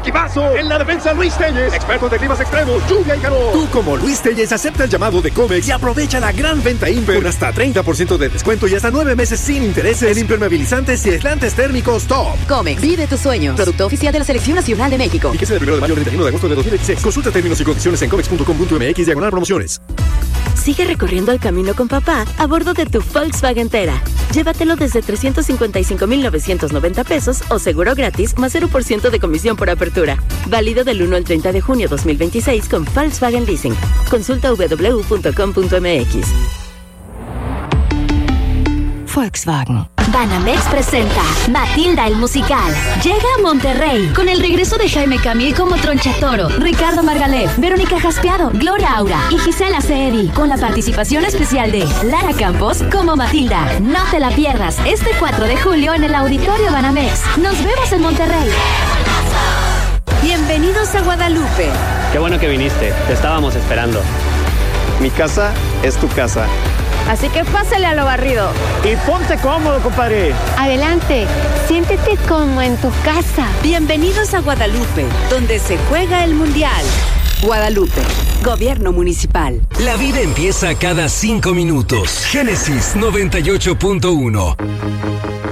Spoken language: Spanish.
equipazo! En la defensa, Luis Telles, experto de climas extremos, lluvia y calor. Tú, como Luis Telles, acepta el llamado de Comex y aprovecha la gran venta Imper con hasta 30% de descuento y hasta 9 meses sin intereses en impermeabilizantes y aislantes térmicos top. Comex, vive tus sueños. Producto oficial de la Selección Nacional de México. Fíjese del 1 de mayo al 31 de agosto de 2016. Consulta términos y condiciones en comex.com.mx/promociones. Sigue recorriendo el camino con papá a bordo de tu Volkswagen Tera. Llévatelo desde 355,990 pesos o seguro gratis más 0% de comisión por apertura. Válido del 1 al 30 de junio 2026 con Volkswagen Leasing. Consulta www.com.mx. Volkswagen. Banamex presenta Matilda el musical. Llega a Monterrey con el regreso de Jaime Camil como Tronchatoro, Ricardo Margalef, Verónica Jaspeado, Gloria Aura y Gisela Ceedi, con la participación especial de Lara Campos como Matilda. No te la pierdas este 4 de julio en el Auditorio Banamex. Nos vemos en Monterrey. Bienvenidos a Guadalupe. Qué bueno que viniste, te estábamos esperando. Mi casa es tu casa. Así que pásale a lo barrido. Y ponte cómodo, compadre. Adelante, siéntete como en tu casa. Bienvenidos a Guadalupe, donde se juega el Mundial. Guadalupe, Gobierno Municipal. La vida empieza cada 5 minutos. Génesis 98.1.